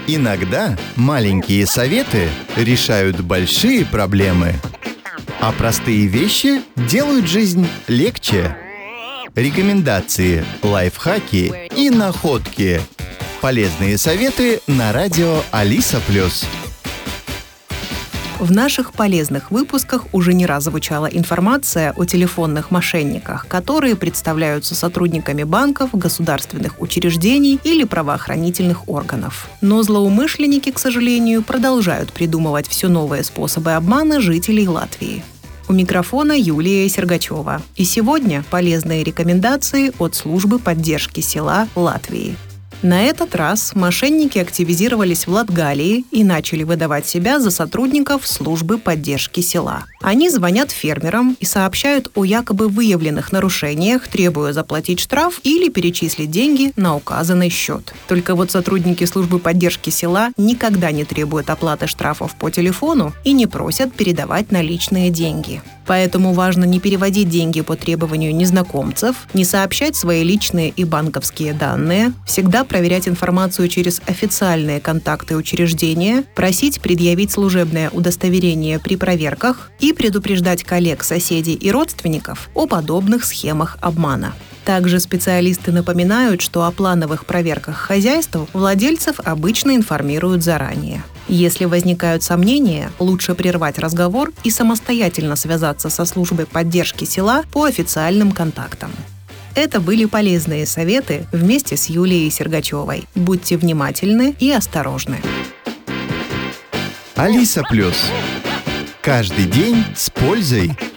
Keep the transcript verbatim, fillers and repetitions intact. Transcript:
Иногда маленькие советы решают большие проблемы, а простые вещи делают жизнь легче. Рекомендации, лайфхаки и находки. Полезные советы на радио Алиса Плюс. В наших полезных выпусках уже не раз звучала информация о телефонных мошенниках, которые представляются сотрудниками банков, государственных учреждений или правоохранительных органов. Но злоумышленники, к сожалению, продолжают придумывать все новые способы обмана жителей Латвии. У микрофона Юлия Сергачева. И сегодня полезные рекомендации от службы поддержки села Латвии. На этот раз мошенники активизировались в Латгалии и начали выдавать себя за сотрудников службы поддержки села. Они звонят фермерам и сообщают о якобы выявленных нарушениях, требуя заплатить штраф или перечислить деньги на указанный счет. Только вот сотрудники службы поддержки села никогда не требуют оплаты штрафов по телефону и не просят передавать наличные деньги. Поэтому важно не переводить деньги по требованию незнакомцев, не сообщать свои личные и банковские данные, всегда проверять информацию через официальные контакты учреждения, просить предъявить служебное удостоверение при проверках и предупреждать коллег, соседей и родственников о подобных схемах обмана. Также специалисты напоминают, что о плановых проверках хозяйств владельцев обычно информируют заранее. Если возникают сомнения, лучше прервать разговор и самостоятельно связаться со службой поддержки села по официальным контактам. Это были полезные советы вместе с Юлией Сергачевой. Будьте внимательны и осторожны. Алиса Плюс. Каждый день с пользой.